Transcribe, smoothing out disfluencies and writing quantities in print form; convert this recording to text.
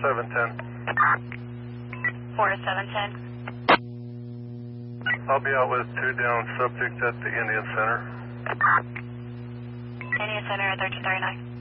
710. 4 to 710. I'll be out with 2 down subject at the Indian Center. Indian Center at 1339.